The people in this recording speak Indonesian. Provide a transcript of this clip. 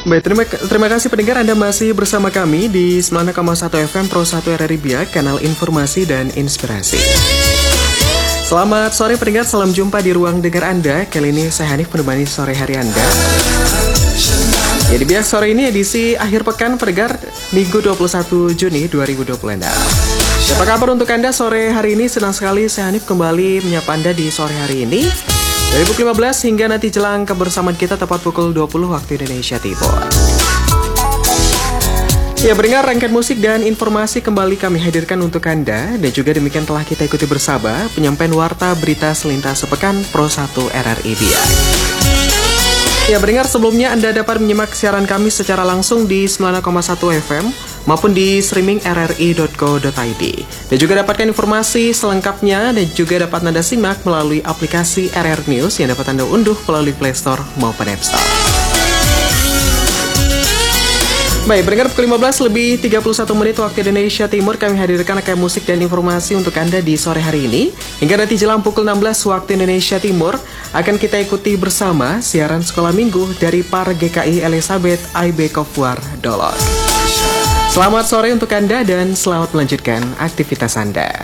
Baik, terima kasih pendengar, Anda masih bersama kami di 96,1 FM Pro 1 RRI Biak, kanal informasi dan inspirasi. Selamat sore pendengar, salam jumpa di ruang dengar Anda. Kali ini saya Hanif menemani sore hari Anda. Ya, di Biak sore ini edisi akhir pekan pendengar Minggu 21 Juni 2026. Apa kabar untuk Anda sore hari ini? Senang sekali saya Hanif kembali menyapa Anda di sore hari ini. Dari pukul 15 hingga nanti jelang kebersamaan kita tepat pukul 20 waktu Indonesia Timur. Ya, pendengar, rangkaian musik dan informasi kembali kami hadirkan untuk Anda. Dan juga demikian telah kita ikuti bersama penyampaian warta berita selintas sepekan Pro 1 RRI Biak. Ya, pendengar, sebelumnya Anda dapat menyimak siaran kami secara langsung di 96,1 FM maupun di streaming rri.co.id. Dan juga dapatkan informasi selengkapnya dan juga dapat Anda simak melalui aplikasi RR News yang dapat Anda unduh melalui Play Store maupun App Store. Baik, pendengar, pukul 15 lebih 31 menit waktu Indonesia Timur kami hadirkan rangkaian musik dan informasi untuk Anda di sore hari ini. Hingga nanti jelang pukul 16 waktu Indonesia Timur akan kita ikuti bersama siaran sekolah minggu dari Par GKI Elizabeth IB Kopwar Dolok. Selamat sore untuk Anda dan selamat melanjutkan aktivitas Anda.